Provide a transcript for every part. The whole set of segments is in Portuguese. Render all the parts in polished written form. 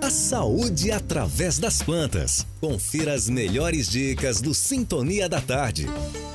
A saúde através das plantas. Confira as melhores dicas do Sintonia da Tarde.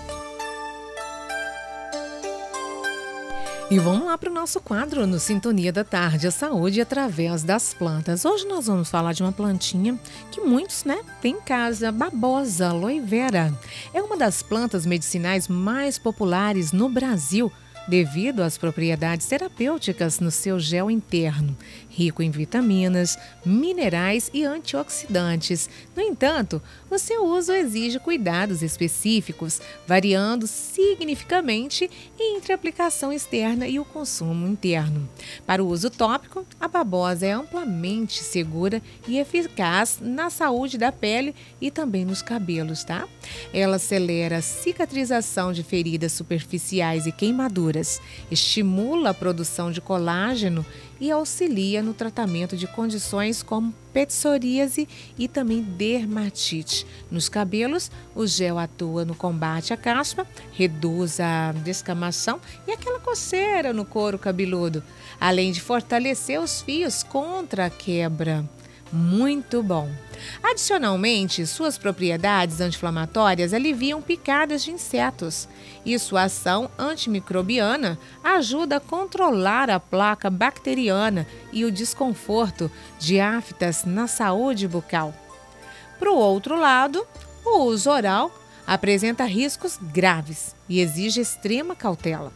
E vamos lá para o nosso quadro no Sintonia da Tarde, a saúde através das plantas. Hoje nós vamos falar de uma plantinha que muitos, têm em casa, babosa, aloe vera. É uma das plantas medicinais mais populares no Brasil, devido às propriedades terapêuticas no seu gel interno, rico em vitaminas, minerais e antioxidantes. No entanto, o seu uso exige cuidados específicos, variando significativamente entre a aplicação externa e o consumo interno. Para o uso tópico, a babosa é amplamente segura e eficaz na saúde da pele e também nos cabelos, tá? Ela acelera a cicatrização de feridas superficiais e queimaduras, estimula a produção de colágeno e auxilia no tratamento de condições como psoríase e também dermatite. Nos cabelos, o gel atua no combate à caspa, reduz a descamação e aquela coceira no couro cabeludo, além de fortalecer os fios contra a quebra. Muito bom! Adicionalmente, suas propriedades anti-inflamatórias aliviam picadas de insetos e sua ação antimicrobiana ajuda a controlar a placa bacteriana e o desconforto de aftas na saúde bucal. Por outro lado, o uso oral apresenta riscos graves e exige extrema cautela.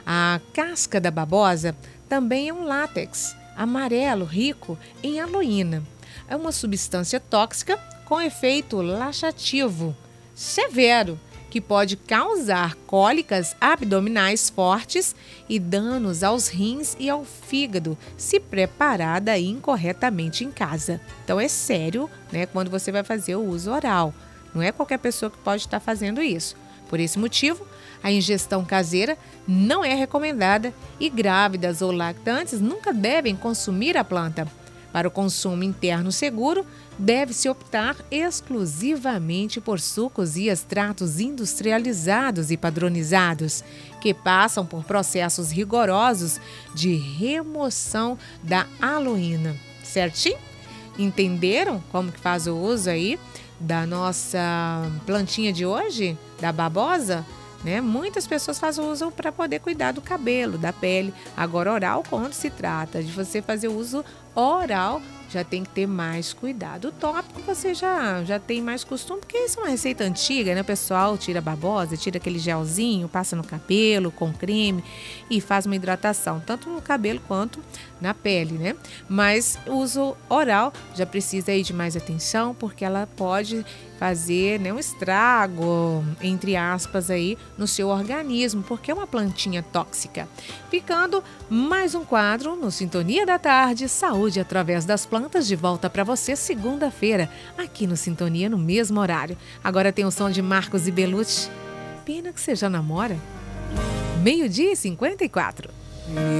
A casca da babosa também é um látex amarelo rico em aloína. É uma substância tóxica com efeito laxativo severo, que pode causar cólicas abdominais fortes e danos aos rins e ao fígado, se preparada incorretamente em casa. Então é sério, quando você vai fazer o uso oral. Não é qualquer pessoa que pode estar fazendo isso. Por esse motivo, a ingestão caseira não é recomendada e grávidas ou lactantes nunca devem consumir a planta. Para o consumo interno seguro, deve-se optar exclusivamente por sucos e extratos industrializados e padronizados, que passam por processos rigorosos de remoção da aloína. Certinho? Entenderam como que faz o uso aí da nossa plantinha de hoje, da babosa? Muitas pessoas fazem uso para poder cuidar do cabelo, da pele. Agora, oral, quando se trata de você fazer uso oral, já tem que ter mais cuidado. O tópico você já tem mais costume, porque isso é uma receita antiga, O pessoal tira a babosa, tira aquele gelzinho, passa no cabelo com creme e faz uma hidratação, tanto no cabelo quanto na pele, Mas o uso oral já precisa aí de mais atenção, porque ela pode fazer um estrago, entre aspas, aí no seu organismo, porque é uma plantinha tóxica. Ficando mais um quadro no Sintonia da Tarde, saúde através das plantas, de volta para você segunda-feira, aqui no Sintonia, no mesmo horário. Agora tem o som de Marcos e Belucci. Pena que você já namora. 12:54.